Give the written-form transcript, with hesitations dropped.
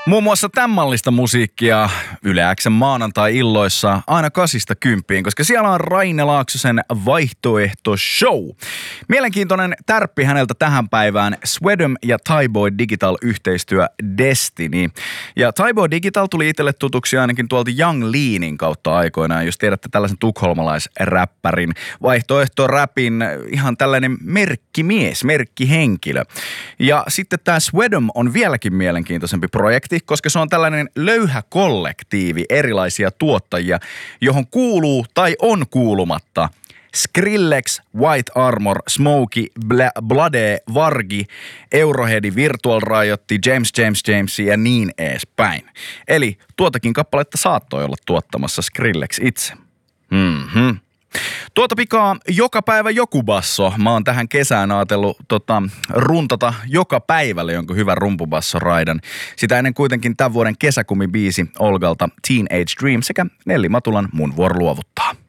Muun muassa tämmallista musiikkia Yle X:n maanantai-illoissa aina 8–10, koska siellä on Raine Laaksosen vaihtoehto-show. Mielenkiintoinen tärppi häneltä tähän päivään, Swedom ja Thaiboy Digital-yhteistyö Destiny. Ja Thaiboy Digital tuli itselle tutuksi ainakin tuolta Young Leanin kautta aikoinaan, jos tiedätte tällaisen tukholmalaisräppärin. Vaihtoehto-räpin ihan tällainen merkkimies, merkkihenkilö. Ja sitten tämä Swedom on vieläkin mielenkiintoisempi projekti, koska se on tällainen löyhä kollektiivi erilaisia tuottajia, johon kuuluu tai on kuulumatta Skrillex, White Armor, Smokey, Blade, Vargi, Euroheadi, Virtual Riot, James ja niin edespäin. Eli tuotakin kappaletta saattoi olla tuottamassa Skrillex itse. Tuota pikaa joka päivä joku basso. Mä oon tähän kesään ajatellut runtata joka päivälle jonkun hyvän rumpubassoraidan. Sitä ennen kuitenkin tämän vuoden kesäkumibiisi Olgalta Teenage Dream sekä Nelli Matulan Mun vuoro luovuttaa.